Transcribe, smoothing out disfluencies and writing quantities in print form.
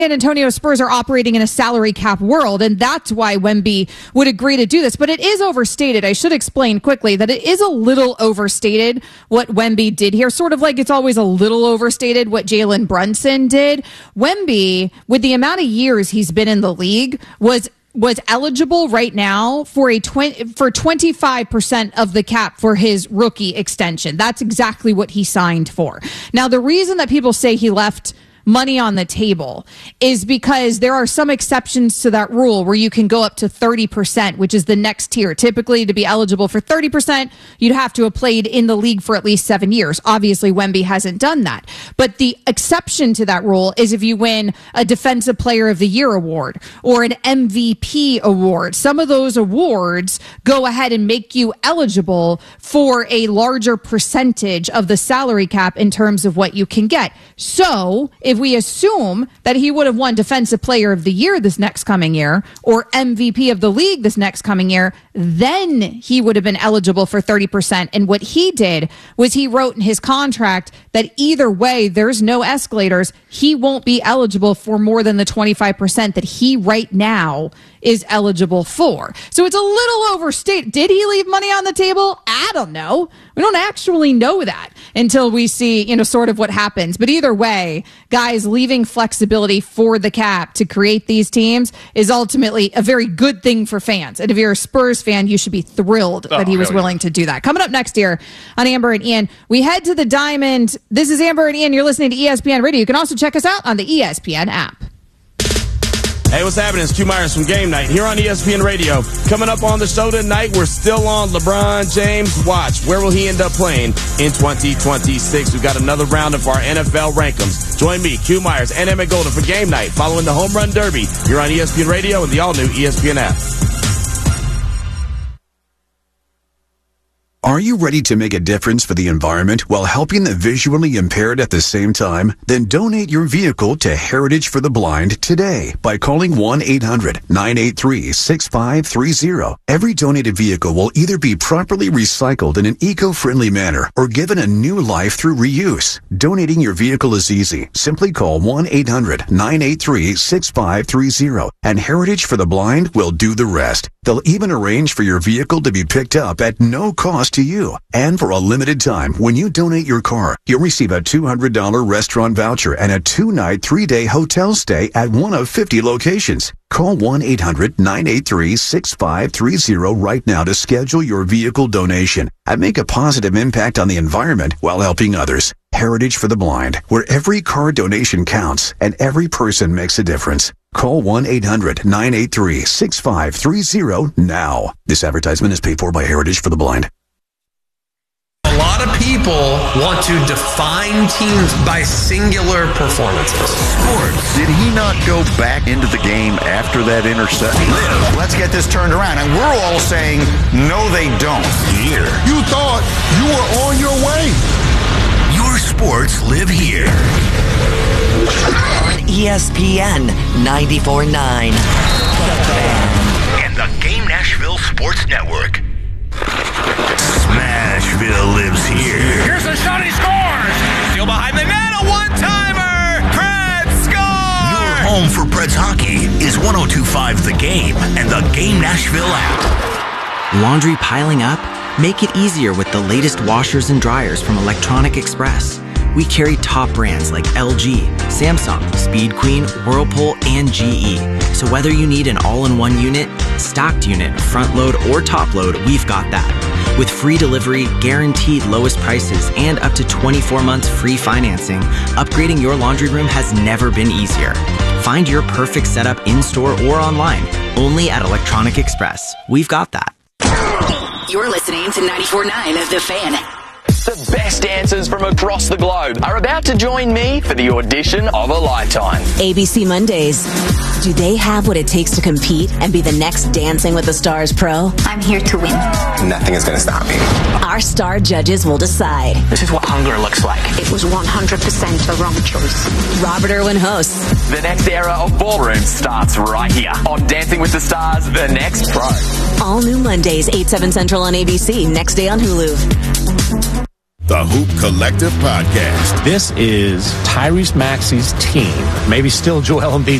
San Antonio Spurs are operating in a salary cap world, and that's why Wemby would agree to do this. But it is overstated. I should explain quickly that it is a little overstated what Wemby did here, sort of like it's always a little overstated what Jalen Brunson did. Wemby, with the amount of years he's been in the league, was eligible right now for 25% of the cap for his rookie extension. That's exactly what he signed for. Now, the reason that people say he left money on the table is because there are some exceptions to that rule where you can go up to 30%, which is the next tier. Typically, to be eligible for 30%, you'd have to have played in the league for at least 7 years. Obviously, Wemby hasn't done that. But the exception to that rule is if you win a Defensive Player of the Year award or an MVP award. Some of those awards go ahead and make you eligible for a larger percentage of the salary cap in terms of what you can get. So, if we assume that he would have won Defensive Player of the Year this next coming year or MVP of the league this next coming year, then he would have been eligible for 30%. And what he did was he wrote in his contract that either way, there's no escalators. He won't be eligible for more than the 25% that he right now is eligible for. So it's a little overstated. Did he leave money on the table? I don't know. We don't actually know that until we see, sort of what happens. But either way, guys, leaving flexibility for the cap to create these teams is ultimately a very good thing for fans. And if you're a Spurs fan, you should be thrilled that he was willing to do that. Coming up next year on Amber and Ian, we head to the Diamond. This is Amber and Ian. You're listening to ESPN Radio. You can also check us out on the ESPN app. Hey, what's happening? It's Q Myers from Game Night here on ESPN Radio. Coming up on the show tonight, we're still on LeBron James' watch. Where will he end up playing in 2026? We've got another round of our NFL rankings. Join me, Q Myers, and Emmett Golden for Game Night following the Home Run Derby here on ESPN Radio and the all-new ESPN app. Are you ready to make a difference for the environment while helping the visually impaired at the same time? Then donate your vehicle to Heritage for the Blind today by calling 1-800-983-6530. Every donated vehicle will either be properly recycled in an eco-friendly manner or given a new life through reuse. Donating your vehicle is easy. Simply call 1-800-983-6530 and Heritage for the Blind will do the rest. They'll even arrange for your vehicle to be picked up at no cost to you. And for a limited time, when you donate your car, you'll receive a $200 restaurant voucher and a 2-night, 3-day hotel stay at one of 50 locations. Call 1-800-983-6530 right now to schedule your vehicle donation and make a positive impact on the environment while helping others. Heritage for the Blind, where every car donation counts and every person makes a difference. Call 1-800-983-6530 now. This advertisement is paid for by Heritage for the Blind. A lot of people want to define teams by singular performances. Sports. Did he not go back into the game after that interception? Let's get this turned around. And we're all saying, no, they don't. Here. You thought you were on your way. Your sports live here. On ESPN 94.9. And the Game Nashville Sports Network. Smashville lives here. Here's a shot, he scores! Still behind the net, a one-timer! Preds score! Your home for Preds hockey is 102.5 The Game and the Game Nashville app. Laundry piling up? Make it easier with the latest washers and dryers from Electronic Express. We carry top brands like LG, Samsung, Speed Queen, Whirlpool, and GE. So whether you need an all-in-one unit, stocked unit, front load, or top load, we've got that. With free delivery, guaranteed lowest prices, and up to 24 months free financing, upgrading your laundry room has never been easier. Find your perfect setup in-store or online, only at Electronic Express. We've got that. You're listening to 94.9 The Fan. The best dancers from across the globe are about to join me for the audition of a lifetime. ABC Mondays. Do they have what it takes to compete and be the next Dancing with the Stars pro? I'm here to win. Nothing is going to stop me. Our star judges will decide. This is what hunger looks like. It was 100% the wrong choice. Robert Irwin hosts. The next era of ballroom starts right here on Dancing with the Stars, The Next Pro. All new Mondays, 8/7 Central on ABC. Next day on Hulu. the Hoop Collective Podcast. This is Tyrese Maxey's team. Maybe still Joel Embiid